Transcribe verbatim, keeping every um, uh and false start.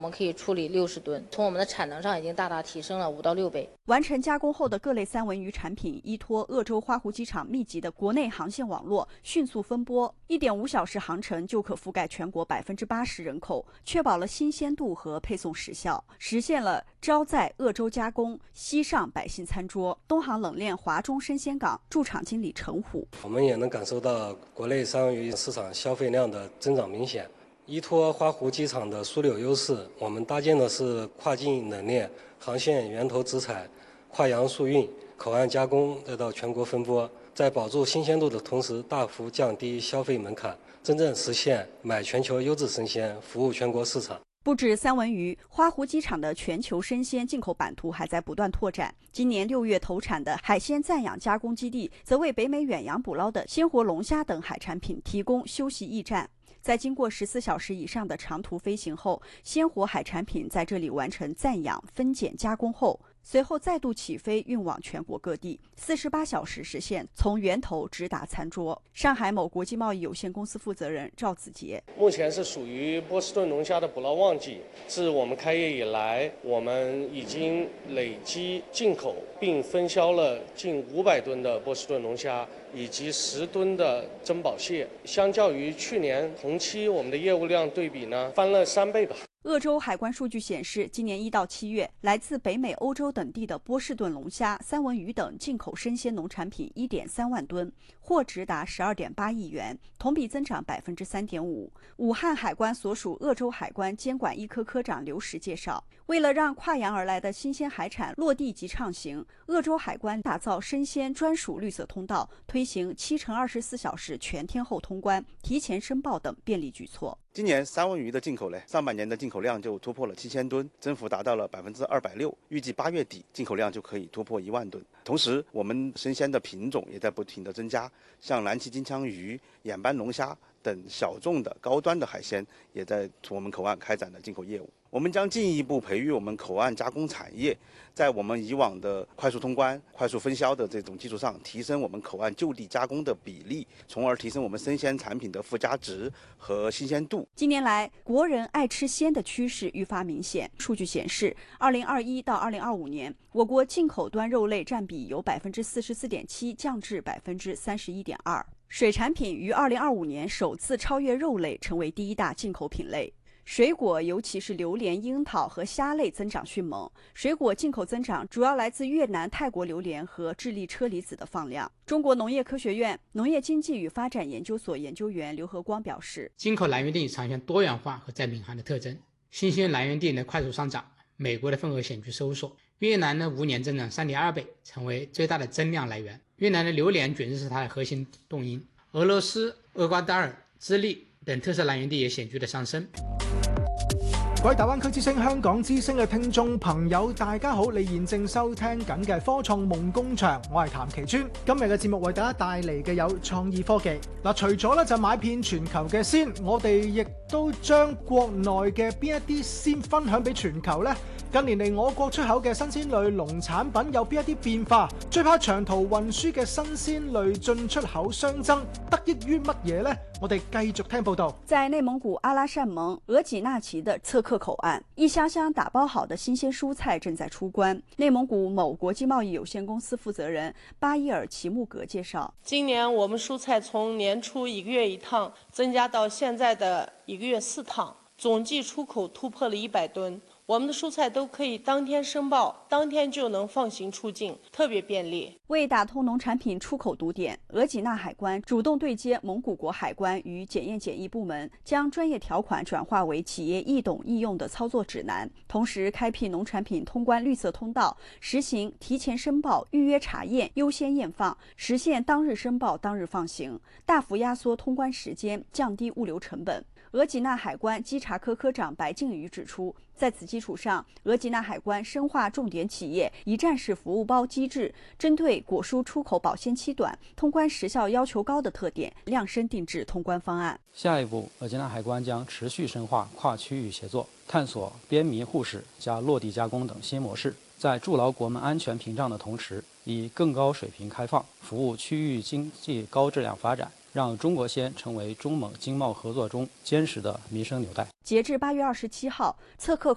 我们可以处理六十吨，从我们的产能上已经大大提升了五到六倍。 完成加工后的各类三文鱼产品依托鄂州花湖机场密集的国内航线网络迅速分拨，一点五小时航程就可覆盖全国百分之八十人口，确保了新鲜度和配送时效，实现了招在鄂州加工，西上百姓餐桌。东航冷链华中生鲜港驻场经理陈虎， 我们也能感受到国内三文鱼市场消费量的增长明显。依托花湖机场的枢纽优势，我们搭建的是跨境冷链、航线源头直采、跨洋速运、口岸加工，再到全国分拨，在保住新鲜度的同时，大幅降低消费门槛，真正实现买全球优质生鲜，服务全国市场。 不止三文鱼，花湖机场的全球生鲜进口版图还在不断拓展。今年六月投产的海鲜暂养加工基地，则为北美远洋捕捞的鲜活龙虾等海产品提供休息驿站。在经过十四小时以上的长途飞行后，鲜活海产品在这里完成暂养、分拣、加工后，随后再度起飞运往全国各地，四十八小时实现从源头直达餐桌。上海某国际贸易有限公司负责人赵子杰： 目前是属于波士顿龙虾的捕捞旺季，自我们开业以来，我们已经累计进口并分销了近五百吨的波士顿龙虾，以及十吨的珍宝蟹。相较于去年同期，我们的业务量对比呢，翻了三倍吧。 鄂州海关数据显示，今年一到七月，来自北美、欧洲等地的波士顿龙虾、三文鱼等进口生鲜农产品一点三万吨，货值达十二点八亿元，同比增长百分之三点五。武汉海关所属鄂州海关监管一科科长刘石介绍，为了让跨洋而来的新鲜海产落地及畅行，鄂州海关打造生鲜专属绿色通道，推行七乘二十四小时全天候通关、提前申报等便利举措。 今年三文鱼的进口呢，上半年的进口量就突破了七千吨，增幅达到了百分之二百六。预计八月底进口量就可以突破一万吨。同时，我们生鲜的品种也在不停的增加，像蓝鳍金枪鱼、眼斑龙虾等小众的高端的海鲜，也在我们口岸开展了进口业务。我们将进一步培育我们口岸加工产业，在我们以往的快速通关、快速分销的这种基础上，提升我们口岸就地加工的比例，从而提升我们生鲜产品的附加值和新鲜度。 近年来，国人爱吃鲜的趋势愈发明显。数据显示，二零二一到二零二五年，我国进口端肉类占比由百分之四十四点七降至百分之三十一点二。水产品于二零二五年首次超越肉类，成为第一大进口品类。水果，尤其是榴莲、樱桃和虾类增长迅猛。水果进口增长主要来自越南、泰国榴莲和智利车厘子的放量。中国农业科学院农业经济与发展研究所研究员刘和光表示， 进口来源地呈现多元化和在敏hand的特征，新鲜来源地的快速上涨，美国的份额显著收缩。越南呢五年增长 三点二倍，成为最大的增量来源。越南的榴莲卷是它的核心动因。俄罗斯、厄瓜多尔、智利等特色來源地也顯著的上升。 各位大灣區之聲、香港之聲嘅聽眾朋友，大家好！你現正收聽緊嘅科創夢工場，我係譚其川。今日嘅節目為大家帶嚟嘅有創意科技。嗱，除咗咧就買遍全球嘅鮮，我哋亦都將國內嘅邊一啲鮮分享俾全球呢？近年嚟，我國出口嘅新鮮類農產品有邊一啲變化？最怕長途運輸嘅新鮮類進出口相爭，得益於乜嘢呢？我哋繼續聽報道。 在內蒙古阿拉善盟額濟納旗的側客口岸，一箱箱打包好的新鮮蔬菜正在出關。內蒙古某國際貿易有限公司負責人巴伊爾齊木格介紹， 今年我們蔬菜從年初一個月一趟增加到現在的一個月四趟，總計出口突破了一百噸。我們的蔬菜都可以當天申報，當天就能放行出境，特別便利。 為打通農產品出口堵點，額濟納海關主動對接蒙古國海關與檢驗檢疫部門，將專業條款轉化為企業易懂易用的操作指南，同時開闢農產品通關綠色通道，實行提前申報、預約查驗、優先驗放，實現當日申報當日放行，大幅壓縮通關時間，降低物流成本。額濟納海關稽查科科長白靖宇指出，在此基礎上，額濟納海關深化重點企業一站式服務包機制，針對果蔬出口保鮮期短、通關時效要求高的特點，量身定制通關方案。 下一步，額濟納海關將持續深化跨區域協作，探索邊迷互市加落地加工等新模式，在築牢國門安全屏障的同時，以更高水平開放，服務區域經濟高質量發展，讓中國鮮成為中蒙經貿合作中堅實的民生紐帶。 截至八月二十七號，側客